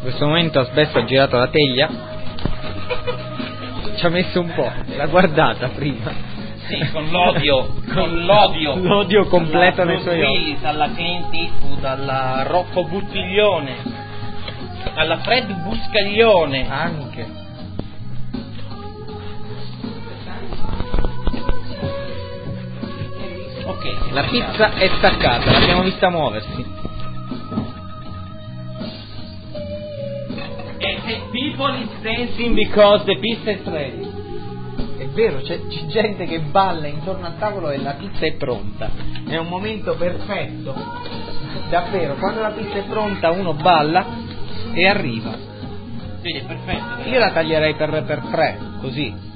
In questo momento Asbesto ha girato la teglia. Ci ha messo un po', l'ha guardata prima. Sì, con l'odio. L'odio completo nei suoi occhi. Willis, alla Clint Eastwood, alla Rocco Buttiglione, alla Fred Buscaglione. Anche. Ok. La pizza è staccata, l'abbiamo vista muoversi. People is dancing because the pizza is ready. È vero, c'è gente che balla intorno al tavolo e la pizza è pronta. È un momento perfetto. Davvero, quando la pizza è pronta uno balla e arriva. Sì, è perfetto. Io la taglierei per 3, così.